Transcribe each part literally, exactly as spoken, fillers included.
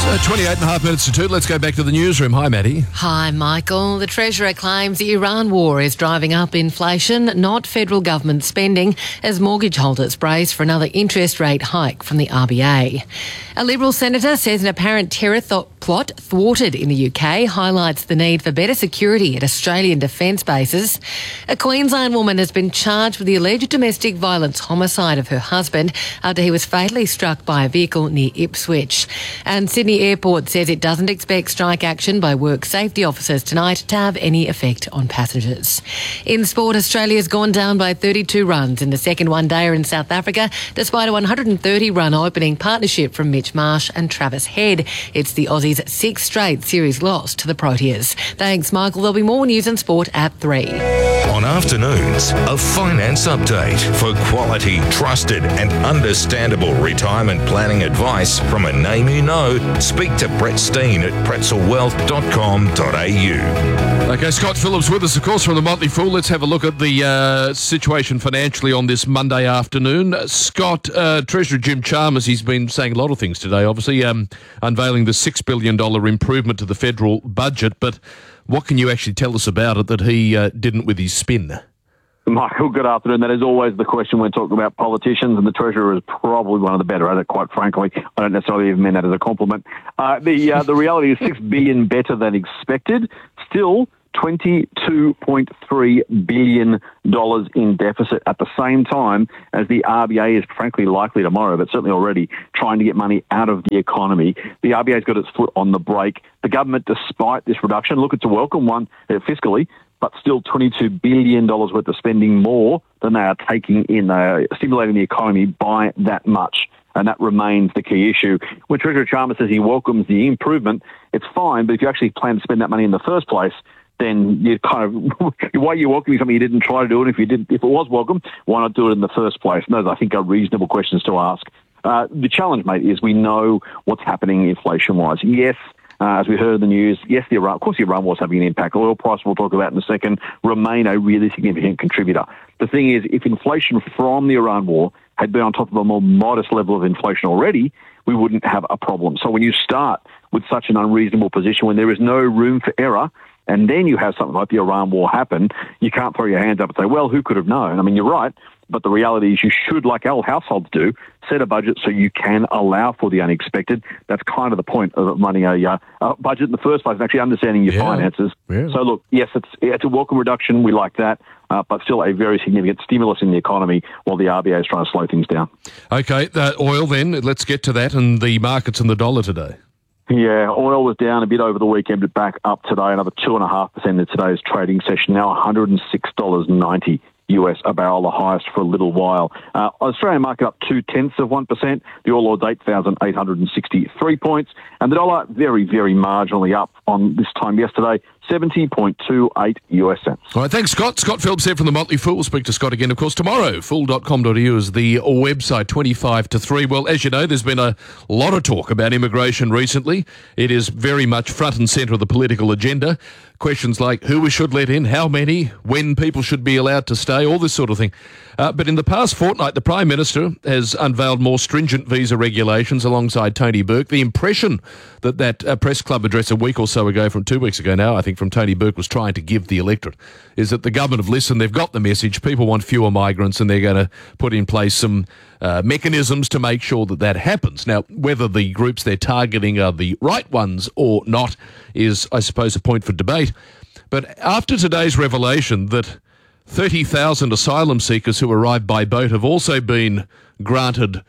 Uh, twenty-eight and a half minutes to two. Let's go back to the newsroom. Hi, Maddie. Hi, Michael. The Treasurer claims the Iran war is driving up inflation, not federal government spending, as mortgage holders brace for another interest rate hike from the R B A. A Liberal senator says an apparent terror th- plot thwarted in the U K highlights the need for better security at Australian defence bases. A Queensland woman has been charged with the alleged domestic violence homicide of her husband after he was fatally struck by a vehicle near Ipswich. And Sydney Airport says it doesn't expect strike action by work safety officers tonight to have any effect on passengers. In sport, Australia's gone down by thirty-two runs in the second one-dayer in South Africa, despite a one hundred thirty run opening partnership from Mitch Marsh and Travis Head. It's the Aussies' sixth straight series loss to the Proteas. Thanks, Michael. There'll be more news and sport at three. On afternoons, a finance update for quality, trusted and understandable retirement planning advice from a name you know. Speak to Brett Steen at pretzel wealth dot com dot a u. Okay, Scott Phillips with us, of course, from the Motley Fool. Let's have a look at the uh, situation financially on this Monday afternoon. Scott, uh, Treasurer Jim Chalmers, he's been saying a lot of things today, obviously, um, unveiling the six billion dollars improvement to the federal budget. But what can you actually tell us about it that he uh, didn't with his spin? Michael, good afternoon. That is always the question when talking about politicians, and the Treasurer is probably one of the better at it, quite frankly. I don't necessarily even mean that as a compliment. Uh, the uh, the reality is six billion dollars better than expected. Still, twenty-two point three billion dollars in deficit at the same time as the R B A is frankly likely tomorrow, but certainly already trying to get money out of the economy. The R B A's got its foot on the brake. The government, despite this reduction, look, it's a welcome one uh, fiscally, but still twenty-two billion dollars worth of spending more than they are taking in, uh, stimulating the economy by that much. And that remains the key issue. When Treasurer Chalmers says he welcomes the improvement, it's fine, but if you actually plan to spend that money in the first place, then you kind of, why are you welcoming something you didn't try to do? And if you did, if it was welcome, why not do it in the first place? And those, I think, are reasonable questions to ask. Uh, the challenge, mate, is we know what's happening inflation-wise. Yes, Uh, as we heard in the news, yes, the Iran, of course the Iran war is having an impact. Oil price, we'll talk about in a second, remain a really significant contributor. The thing is, if inflation from the Iran war had been on top of a more modest level of inflation already, we wouldn't have a problem. So when you start with such an unreasonable position, when there is no room for error, and then you have something like the Iran war happen, you can't throw your hands up and say, well, who could have known? I mean, you're right. But the reality is you should, like all households do, set a budget so you can allow for the unexpected. That's kind of the point of running a, uh, a budget in the first place, and actually understanding your yeah. finances. Yeah. So, look, yes, it's it's a welcome reduction. We like that, uh, but still a very significant stimulus in the economy while the R B A is trying to slow things down. Okay, uh, oil then. Let's get to that and the markets and the dollar today. Yeah, oil was down a bit over the weekend, but back up today, another two point five percent in today's trading session, now one hundred six dollars ninety U S a barrel, the highest for a little while. Uh, Australian market up two-tenths of one percent. The All Ords eight thousand eight hundred sixty-three points. And the dollar very, very marginally up on this time yesterday, seventy point two eight U S cents. All right, thanks, Scott. Scott Phillips here from the Motley Fool. We'll speak to Scott again, of course, tomorrow. fool dot com dot a u is the website, twenty-five to three. Well, as you know, there's been a lot of talk about immigration recently. It is very much front and centre of the political agenda. Questions like who we should let in, how many, when people should be allowed to stay, all this sort of thing. Uh, but in the past fortnight, the Prime Minister has unveiled more stringent visa regulations alongside Tony Burke. The impression that that uh, press club address a week or so ago, from two weeks ago now, I think, from Tony Burke was trying to give the electorate, is that the government have listened, they've got the message, people want fewer migrants, and they're going to put in place some uh, mechanisms to make sure that that happens. Now, whether the groups they're targeting are the right ones or not is, I suppose, a point for debate. But after today's revelation that thirty thousand asylum seekers who arrived by boat have also been granted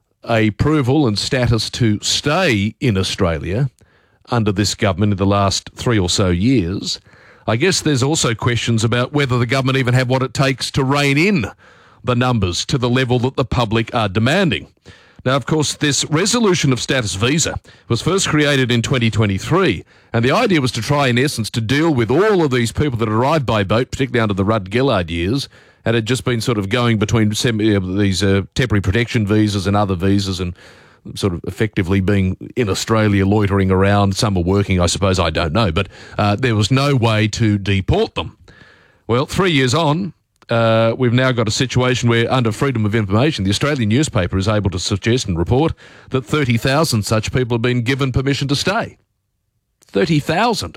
approval and status to stay in Australia under this government in the last three or so years, I guess there's also questions about whether the government even have what it takes to rein in the numbers to the level that the public are demanding. Now, of course, this resolution of status visa was first created in twenty twenty-three, and the idea was to try, in essence, to deal with all of these people that arrived by boat, particularly under the Rudd-Gillard years, and had just been sort of going between semi, uh, these uh, temporary protection visas and other visas and sort of effectively being in Australia, loitering around. Some were working, I suppose, I don't know, but uh, there was no way to deport them. Well, three years on, uh, we've now got a situation where, under freedom of information, the Australian newspaper is able to suggest and report that thirty thousand such people have been given permission to stay. thirty thousand.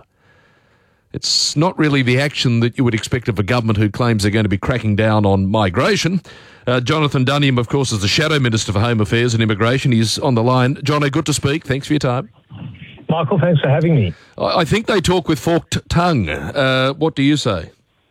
It's not really the action that you would expect of a government who claims they're going to be cracking down on migration. Uh, Jonathan Duniam, of course, is the Shadow Minister for Home Affairs and Immigration. He's on the line. Jono, good to speak. Thanks for your time. Michael, thanks for having me. I, I think they talk with forked tongue. Uh, what do you say?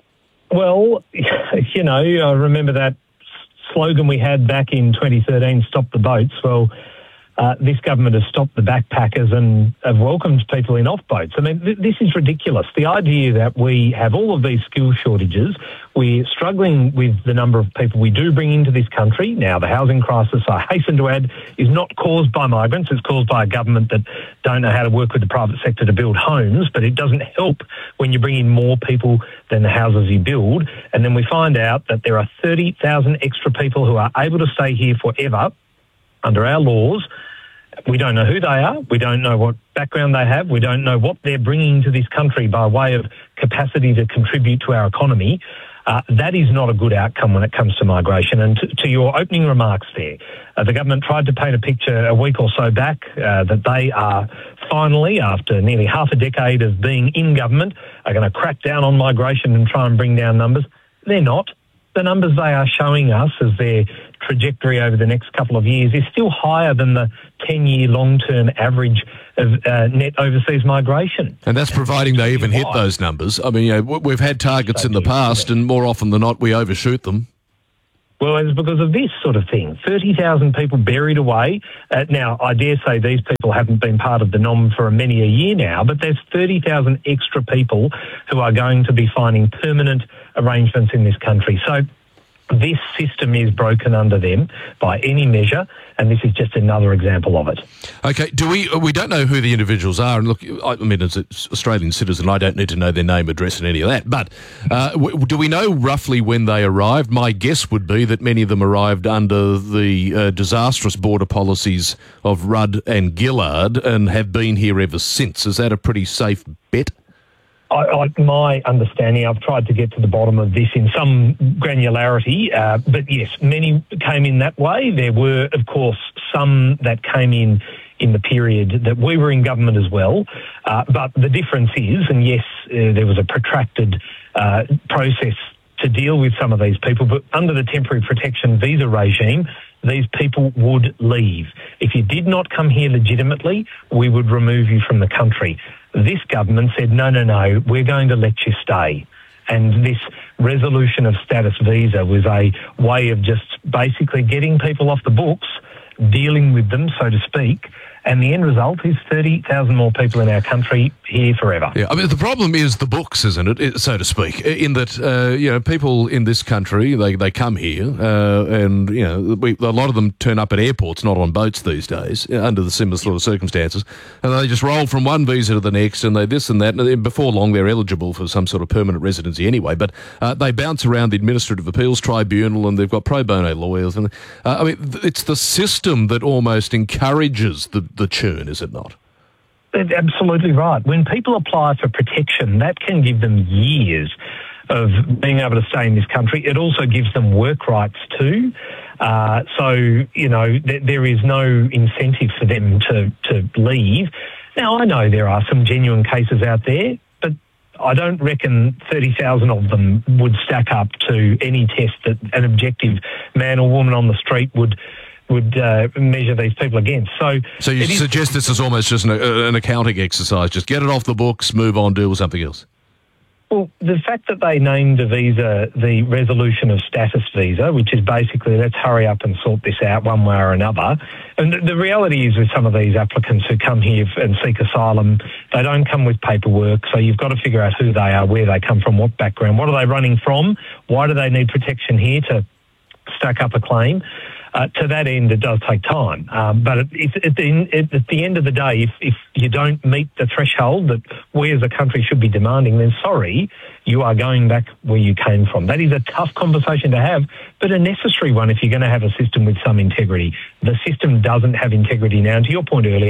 Well, you know, I remember that slogan we had back in twenty thirteen, Stop the Boats. Well, Uh, this government has stopped the backpackers and have welcomed people in off boats. I mean, th- this is ridiculous. The idea that we have all of these skill shortages, we're struggling with the number of people we do bring into this country. Now, the housing crisis, I hasten to add, is not caused by migrants. It's caused by a government that don't know how to work with the private sector to build homes, but it doesn't help when you bring in more people than the houses you build. And then we find out that there are thirty thousand extra people who are able to stay here forever under our laws. We don't know who they are. We don't know what background they have. We don't know what they're bringing to this country by way of capacity to contribute to our economy. Uh, that is not a good outcome when it comes to migration. And to, to your opening remarks there, uh, the government tried to paint a picture a week or so back uh, that they are finally, after nearly half a decade of being in government, are going to crack down on migration and try and bring down numbers. They're not. The numbers they are showing us as their trajectory over the next couple of years is still higher than the ten-year long-term average of uh, net overseas migration. And that's providing they even hit those numbers. I mean, you know, we've had targets in the past, and more often than not, we overshoot them. Well, it's because of this sort of thing. thirty thousand people buried away. Uh, now, I dare say these people haven't been part of the N O M for many a year now, but there's thirty thousand extra people who are going to be finding permanent arrangements in this country. So this system is broken under them by any measure, and this is just another example of it. Okay, do we we don't know who the individuals are, and look, I mean, as an Australian citizen, I don't need to know their name, address, and any of that, but uh, w- do we know roughly when they arrived? My guess would be that many of them arrived under the uh, disastrous border policies of Rudd and Gillard and have been here ever since. Is that a pretty safe bet? I, I, my understanding, I've tried to get to the bottom of this in some granularity, uh, but yes, many came in that way. There were, of course, some that came in in the period that we were in government as well. Uh, but the difference is, and yes, uh, there was a protracted uh, process to deal with some of these people, but under the temporary protection visa regime, these people would leave. If you did not come here legitimately, we would remove you from the country. This government said, no, no, no, we're going to let you stay. And this resolution of status visa was a way of just basically getting people off the books, dealing with them, so to speak, and the end result is thirty thousand more people in our country here forever. Yeah, I mean, the problem is the books, isn't it, it so to speak, in that, uh, you know, people in this country, they, they come here uh, and, you know, we, a lot of them turn up at airports, not on boats these days, under the similar sort of circumstances, and they just roll from one visa to the next and they this and that, and before long they're eligible for some sort of permanent residency anyway, but uh, they bounce around the Administrative Appeals Tribunal and they've got pro bono lawyers. And uh, I mean, it's the system that almost encourages the the churn, is it not? Absolutely right. When people apply for protection, that can give them years of being able to stay in this country. It also gives them work rights too. Uh, so, you know, th- there is no incentive for them to, to leave. Now, I know there are some genuine cases out there, but I don't reckon thirty thousand of them would stack up to any test that an objective man or woman on the street would would uh, measure these people against. So, so you suggest is, this is almost just an, uh, an accounting exercise, just get it off the books, move on, deal with something else? Well, the fact that they named a visa the resolution of status visa, which is basically let's hurry up and sort this out one way or another. And the, the reality is with some of these applicants who come here and seek asylum, they don't come with paperwork, so you've got to figure out who they are, where they come from, what background, what are they running from, why do they need protection here to stack up a claim. Uh, to that end, it does take time. Um, but it, it, at, the, it, at the end of the day, if, if you don't meet the threshold that we as a country should be demanding, then sorry, you are going back where you came from. That is a tough conversation to have, but a necessary one if you're going to have a system with some integrity. The system doesn't have integrity now. And to your point earlier, it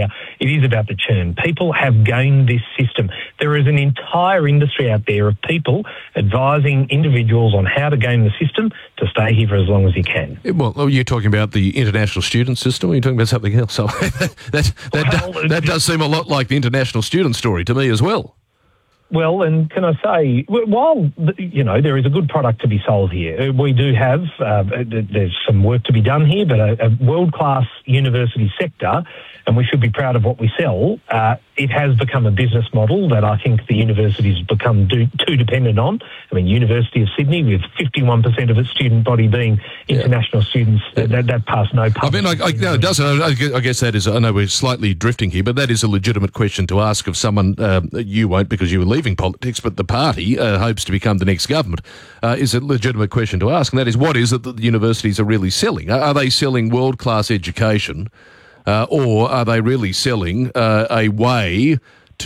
It is about the churn. People have gamed this system. There is an entire industry out there of people advising individuals on how to game the system to stay here for as long as you can. Well, you're talking about the international student system, or are you talking about something else? So that, that, Well, that, that does seem a lot like the international student story to me as well. Well, and can I say, while, you know, there is a good product to be sold here, we do have, uh, there's some work to be done here, but a, a world-class university sector, and we should be proud of what we sell, uh, it has become a business model that I think the universities have become do, too dependent on. I mean, University of Sydney, with fifty-one percent of its student body being international yeah. students, yeah. that, that pass no I mean, I, I, no, it doesn't. I, I guess that is, I know we're slightly drifting here, but that is a legitimate question to ask of someone. Uh, you won't because you were leaving politics, but the party uh, hopes to become the next government. Uh, is a legitimate question to ask, and that is, what is it that the universities are really selling? Are, are they selling world-class education? Uh, or are they really selling uh, a way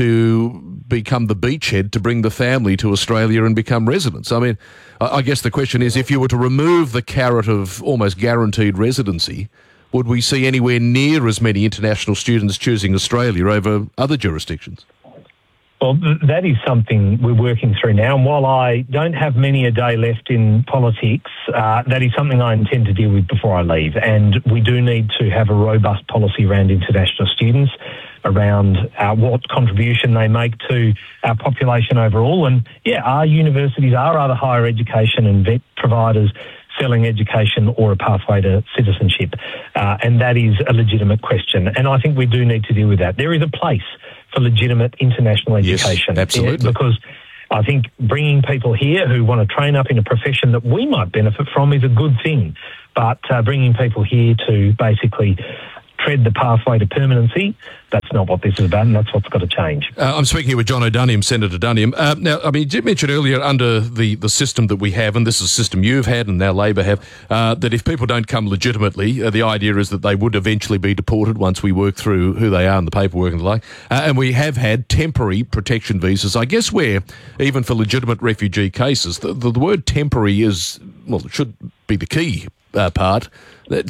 to become the beachhead to bring the family to Australia and become residents? I mean, I, I guess the question is, if you were to remove the carrot of almost guaranteed residency, would we see anywhere near as many international students choosing Australia over other jurisdictions? Well, th- that is something we're working through now. And while I don't have many a day left in politics, uh, that is something I intend to deal with before I leave. And we do need to have a robust policy around international students, around uh, what contribution they make to our population overall. And, yeah, our universities, are other higher education and vet providers selling education or a pathway to citizenship? Uh, and that is a legitimate question. And I think we do need to deal with that. There is a place for legitimate international education. Yes, absolutely. Yeah, because I think bringing people here who want to train up in a profession that we might benefit from is a good thing. But uh, bringing people here to basically tread the pathway to permanency, that's not what this is about, and that's what's got to change. Uh, I'm speaking here with John O'Duniam, Senator Duniam. Uh, now, I mean, you did mention earlier, under the, the system that we have, and this is a system you've had and now Labor have, uh, that if people don't come legitimately, uh, the idea is that they would eventually be deported once we work through who they are and the paperwork and the like. Uh, and we have had temporary protection visas. I guess where, even for legitimate refugee cases, the, the, the word temporary is, well, it should be the key uh, part.